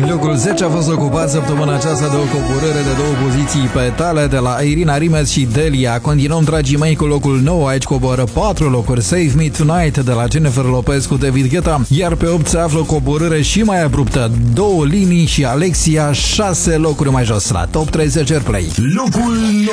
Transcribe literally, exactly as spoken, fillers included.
Locul zece a fost ocupat săptămâna aceasta de o coborâre de două poziții pe tale de la Irina Rimes și Delia. Continuăm, dragii mei, cu locul nou. Aici coboră patru locuri. Save Me Tonight de la Jennifer Lopez cu David Guetta. Iar pe opt se află o coborâre și mai abruptă. Două linii și Alexia șase locuri mai jos la Top treizeci Airplay. Locul